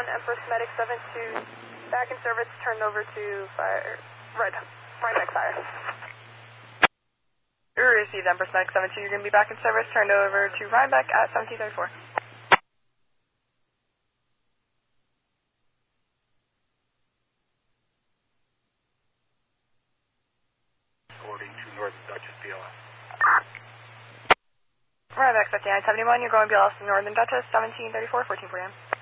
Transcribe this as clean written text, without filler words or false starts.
Empress Medic 72, back in service, turned over to fire, Rhinebeck Fire. You received Empress Medic 72, you're going to be back in service, turned over to Rhinebeck at 1734. According to Northern Duchess BLS. Rhinebeck 5971, you're going BLS to Northern Duchess, 1734, 14 p.m.